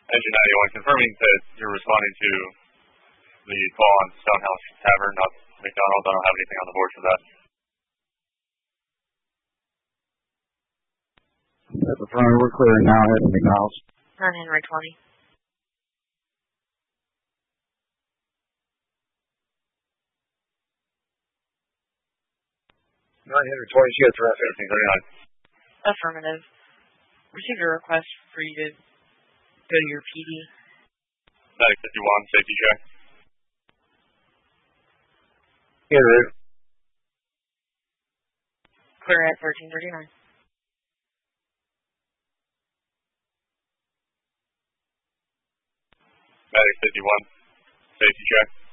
Engine 91, confirming that you're responding to the call on Stonehouse Tavern, not McDonald's. I don't have anything on the board for that. At the front, we're clearing now, heading to McDonald's. 9 Henry 20. Henry 20, you got traffic. 1839. Affirmative. Received a request for you to go to your PD. Medic 51, safety check. Yeah, dude. Clear at 1339. Medic 51, safety check.